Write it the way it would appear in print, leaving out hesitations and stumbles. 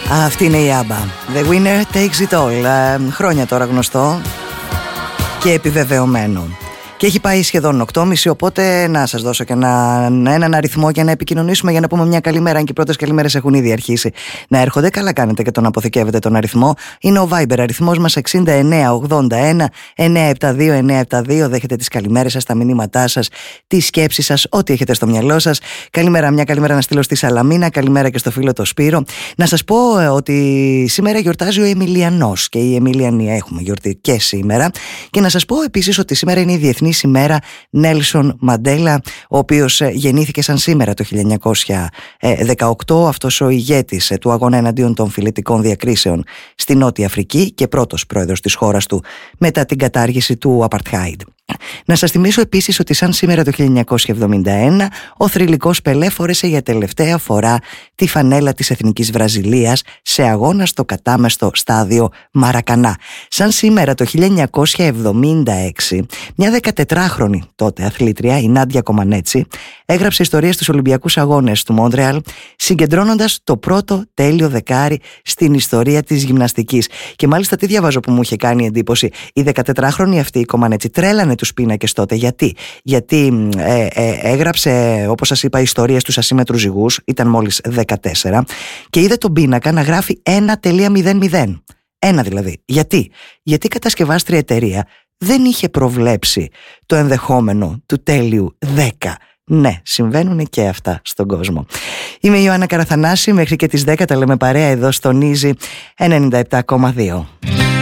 Αυτή είναι η ABBA. The winner takes it all. Χρόνια τώρα γνωστό και επιβεβαιωμένο. Και έχει πάει σχεδόν 8.30, οπότε να σας δώσω και έναν αριθμό για να επικοινωνήσουμε, για να πούμε μια καλημέρα. Αν και οι πρώτες καλημέρες έχουν ήδη αρχίσει να έρχονται, καλά κάνετε και τον αποθηκεύετε τον αριθμό. Είναι ο Viber αριθμός μας 6981 972 972. Δέχετε τις καλημέρες σας, τα μηνύματά σας, τις σκέψεις σας, ό,τι έχετε στο μυαλό σας. Καλημέρα, μια καλημέρα να στείλω στη Σαλαμίνα, καλημέρα και στο φίλο το Σπύρο. Να σας πω ότι σήμερα γιορτάζει ο Εμιλιανός και οι Εμιλιανοί έχουμε γιορτή και σήμερα. Και να σας πω επίσης ότι σήμερα είναι η Διεθνής ημέρα Νέλσον Μαντέλα, ο οποίος γεννήθηκε σαν σήμερα το 1918, αυτός ο ηγέτης του αγώνα εναντίον των φυλετικών διακρίσεων στη Νότια Αφρική και πρώτος πρόεδρος της χώρας του μετά την κατάργηση του Apartheid. Να σας θυμίσω επίσης ότι σαν σήμερα το 1971 ο θρυλικός Πελέ φόρεσε για τελευταία φορά τη φανέλα της Εθνικής Βραζιλίας σε αγώνα στο κατάμεστο στάδιο Μαρακανά. Σαν σήμερα το 1976 μια 14χρονη τότε αθλήτρια, η Νάντια Κομανέτσι, έγραψε ιστορία στους Ολυμπιακούς Αγώνες του Μόντρεαλ, συγκεντρώνοντας το πρώτο τέλειο δεκάρι στην ιστορία της γυμναστικής. Και μάλιστα τι διαβάζω που μου είχε κάνει εντύπωση, η 14χρονη αυτή η Κομανέτσι τρέλανε τους πίνακες τότε. Γιατί έγραψε, όπως σας είπα, ιστορία στους ασύμμετρους ζυγούς, ήταν μόλις 14 και είδε τον πίνακα να γράφει 1.00. Ένα δηλαδή. Γιατί η κατασκευάστρια εταιρεία δεν είχε προβλέψει το ενδεχόμενο του τέλειου 10. Ναι, συμβαίνουν και αυτά στον κόσμο. Είμαι η Ιωάννα Καραθανάση, μέχρι και τις 10 τα λέμε παρέα εδώ στον Easy 97,2.